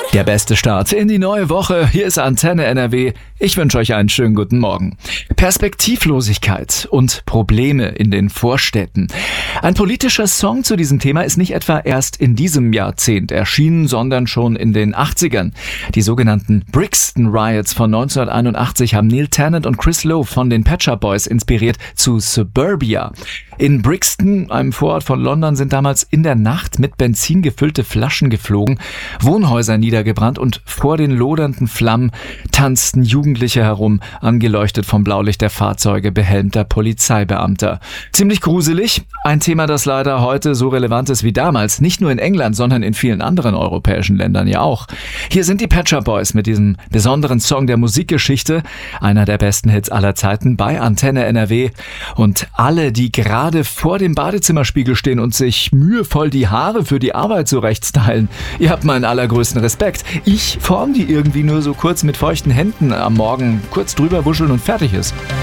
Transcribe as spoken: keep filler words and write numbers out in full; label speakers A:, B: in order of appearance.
A: Der beste Start in die neue Woche. Hier ist Antenne N R W. Ich wünsche euch einen schönen guten Morgen. Perspektivlosigkeit und Probleme in den Vorstädten. Ein politischer Song zu diesem Thema ist nicht etwa erst in diesem Jahrzehnt erschienen, sondern schon in den achtzigern. Die sogenannten Brixton Riots von neunzehnhunderteinundachtzig haben Neil Tennant und Chris Lowe von den Pet Shop Boys inspiriert zu Suburbia. In Brixton, einem Vorort von London, sind damals in der Nacht mit Benzin gefüllte Flaschen geflogen, Wohnhäuser niedergebrannt und vor den lodernden Flammen tanzten Jugendliche herum, angeleuchtet vom Blaulicht der Fahrzeuge behelmter Polizeibeamter. Ziemlich gruselig, ein Thema, das leider heute so relevant ist wie damals, nicht nur in England, sondern in vielen anderen europäischen Ländern ja auch. Hier sind die Pet Shop Boys mit diesem besonderen Song der Musikgeschichte, einer der besten Hits aller Zeiten bei Antenne N R W. Und alle, die gerade vor dem Badezimmerspiegel stehen und sich mühevoll die Haare für die Arbeit zurechtstylen, ihr habt meinen allergrößten Respekt. Ich form die irgendwie nur so kurz mit feuchten Händen am Morgen, kurz drüber wuscheln und fertig ist.